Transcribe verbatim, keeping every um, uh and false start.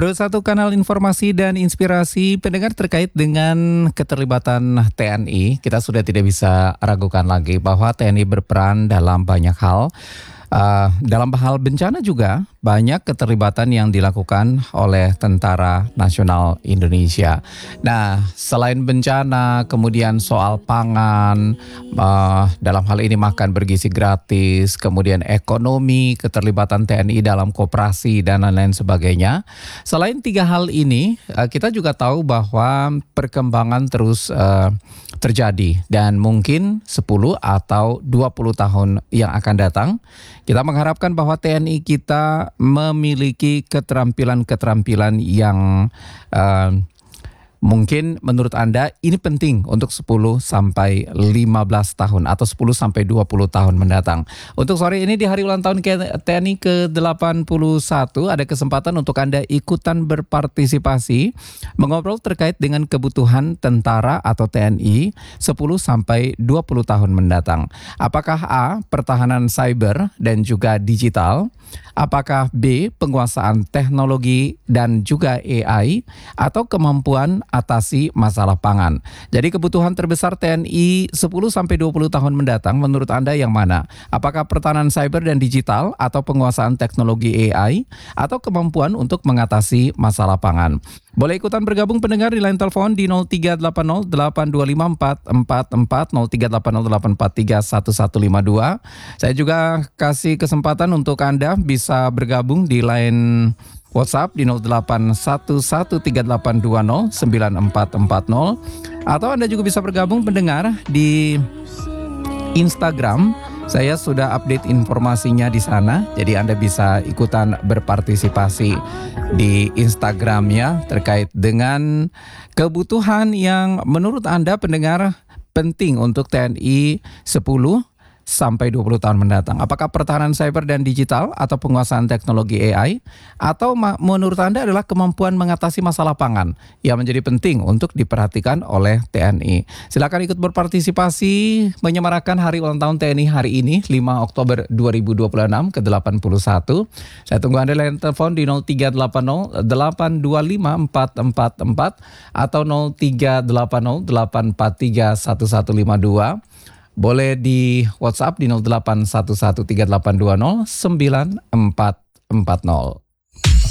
Bro, satu kanal informasi dan inspirasi pendengar terkait dengan keterlibatan T N I. Kita sudah tidak bisa ragukan lagi bahwa T N I berperan dalam banyak hal. Uh, dalam hal bencana juga banyak keterlibatan yang dilakukan oleh Tentara Nasional Indonesia. Nah, selain bencana, kemudian soal pangan, uh, dalam hal ini makan bergizi gratis, kemudian ekonomi, keterlibatan T N I dalam koperasi dan lain-lain sebagainya. Selain tiga hal ini, uh, kita juga tahu bahwa perkembangan terus uh, terjadi dan mungkin sepuluh atau dua puluh tahun yang akan datang kita mengharapkan bahwa T N I kita memiliki keterampilan-keterampilan yang uh, mungkin menurut Anda ini penting untuk sepuluh sampai lima belas tahun atau sepuluh sampai dua puluh tahun mendatang. Untuk sore ini di hari ulang tahun T N I ke delapan puluh satu ada kesempatan untuk Anda ikutan berpartisipasi mengobrol terkait dengan kebutuhan tentara atau T N I sepuluh sampai dua puluh tahun mendatang. Apakah A, pertahanan cyber dan juga digital? Apakah B, penguasaan teknologi dan juga A I atau kemampuan atasi masalah pangan? Jadi kebutuhan terbesar T N I sepuluh sampai dua puluh tahun mendatang menurut Anda yang mana? Apakah pertahanan cyber dan digital atau penguasaan teknologi A I atau kemampuan untuk mengatasi masalah pangan? Boleh ikutan bergabung pendengar di line telepon di nol tiga delapan nol delapan dua lima empat empat empat nol tiga delapan nol delapan empat tiga satu satu lima dua. Saya juga kasih kesempatan untuk Anda bisa bergabung di line WhatsApp di nol delapan satu satu tiga delapan dua nol sembilan empat empat nol atau Anda juga bisa bergabung pendengar di Instagram. Saya sudah update informasinya di sana, jadi Anda bisa ikutan berpartisipasi di Instagramnya terkait dengan kebutuhan yang menurut Anda pendengar penting untuk T N I sepuluh sampai dua puluh tahun mendatang. Apakah pertahanan cyber dan digital atau penguasaan teknologi A I atau ma- menurut Anda adalah kemampuan mengatasi masalah pangan yang menjadi penting untuk diperhatikan oleh T N I. Silakan ikut berpartisipasi menyemarakan hari ulang tahun T N I hari ini lima Oktober dua ribu dua puluh enam ke delapan puluh satu. Saya tunggu Anda line telepon di nol tiga delapan nol delapan dua lima empat empat empat atau nol tiga delapan nol delapan empat tiga satu satu lima dua. Boleh di WhatsApp di nol delapan satu satu tiga delapan dua nol sembilan empat empat nol.